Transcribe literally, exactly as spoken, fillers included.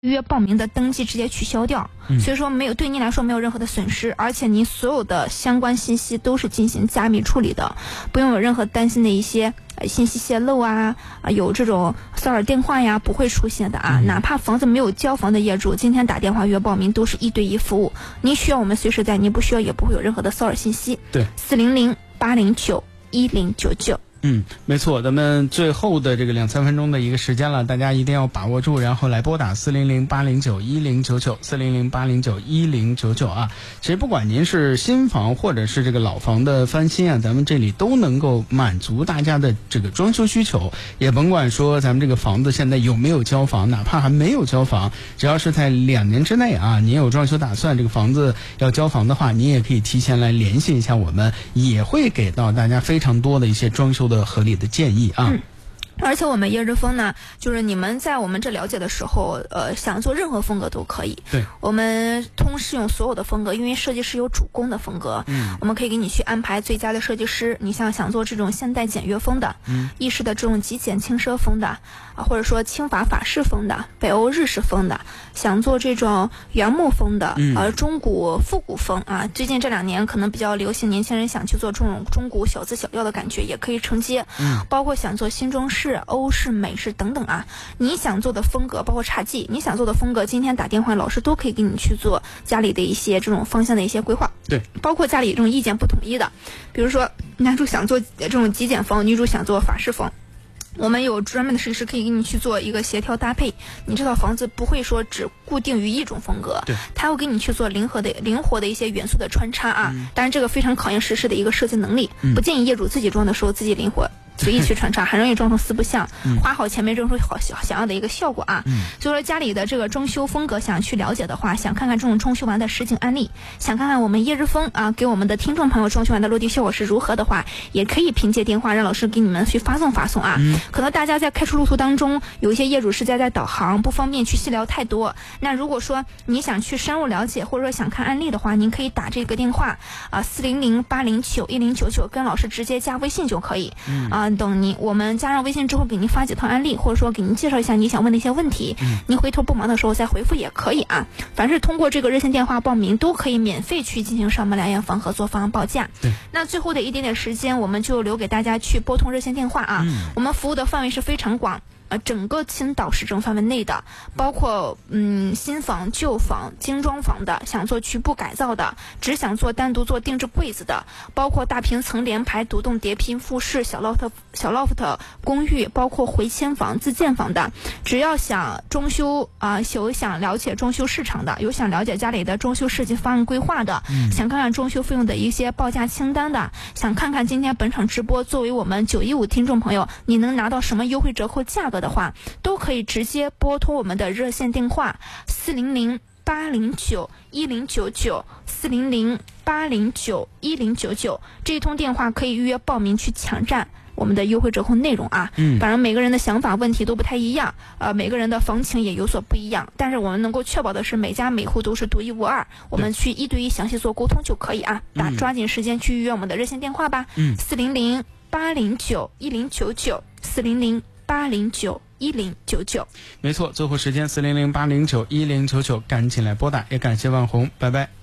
预约报名的登记直接取消掉， 嗯、 所以说没有对您来说没有任何的损失，而且您所有的相关信息都是进行加密处理的，不用有任何担心的一些呃信息泄露啊啊有这种骚扰电话呀不会出现的啊、嗯，哪怕房子没有交房的业主，今天打电话预约报名都是一对一服务，您需要我们随时在，您不需要也不会有任何的骚扰信息。 对， 四零零八零九一零九九。 嗯，没错，咱们最后的这个两三分钟的一个时间了，大家一定要把握住，然后来拨打四零零八零九一零九九四零零八零九一零九九啊。其实不管您是新房或者是这个老房的翻新啊，咱们这里都能够满足大家的这个装修需求，也甭管说咱们这个房子现在有没有交房，哪怕还没有交房，只要是在两年之内啊，您有装修打算，这个房子要交房的话，您也可以提前来联系一下我们，也会给到大家非常多的一些装修的合理的建议啊。 嗯，而且我们叶之峰呢，就是你们在我们这了解的时候，呃，想做任何风格都可以。 对， 我们通适用所有的风格，因为设计师有主攻的风格，嗯，我们可以给你去安排最佳的设计师。你像想做这种现代简约风的，嗯，意式的这种极简轻奢风的，啊，或者说轻法法式风的，北欧日式风的，想做这种原木风的，嗯，呃，中古复古风啊。最近这两年可能比较流行，年轻人想去做这种中古小资小调的感觉，也可以承接。嗯，包括想做新中式、欧式、美式等等啊，你想做的风格，包括茶技，你想做的风格，今天打电话老师都可以给你去做家里的一些这种方向的一些规划。 对， 包括家里这种意见不统一的，比如说男主想做这种极简风，女主想做法式风。我们有专门的设计师可以给你去做一个协调搭配，你这套房子不会说只固定于一种风格， 对， 它会给你去做灵活的灵活的一些元素的穿插啊。嗯、当然这个非常考验实施的一个设计能力，嗯、不建议业主自己装的时候自己灵活随意去穿插，很容易装成四不像，嗯、花好钱没装出好想要的一个效果啊。嗯、所以说家里的这个装修风格想去了解的话，想看看这种装修完的实景案例，想看看我们叶之峰啊给我们的听众朋友装修完的落地效果是如何的话，也可以凭借电话让老师给你们去发送发送啊。嗯、可能大家在开出路途当中，有一些业主是在在导航，不方便去细聊太多。那如果说你想去深入了解，或者说想看案例的话，您可以打这个电话啊四零零八零九一零九九，跟老师直接加微信就可以。嗯、啊，等您我们加上微信之后，给您发几套案例，或者说给您介绍一下你想问的一些问题。嗯、您回头不忙的时候再回复也可以啊。凡是通过这个热线电话报名，都可以免费去进行上门来验房和做方案报价。 对， 那最后的一点点时间，我们就留给大家去拨通热线电话啊。嗯、我们服务的范围是非常广。呃，整个青岛市政范围内的，包括嗯新房、旧房、精装房的，想做局部改造的，只想做单独做定制柜子的，包括大平层联排、独栋叠拼、复式小 loft、小 loft 公寓，包括回迁房、自建房的，只要想装修啊、呃，有想了解装修市场的，有想了解家里的装修设计方案规划的，嗯、想看看装修费用的一些报价清单的，想看看今天本场直播作为我们九一五听众朋友，你能拿到什么优惠折扣价格的话，都可以直接拨通我们的热线电话四零零八零九一零九九四零零八零九一零九九，这一通电话可以预约报名去抢占我们的优惠折扣内容啊。嗯，反正每个人的想法问题都不太一样，呃，每个人的房情也有所不一样，但是我们能够确保的是每家每户都是独一无二，我们去一对一详细做沟通就可以啊。打抓紧时间去预约我们的热线电话吧。嗯，四零零八零九一零九九四零零八零九一零九九。 没错，最后时间四零零八零九一零九九，赶紧来拨打，也感谢万红，拜拜。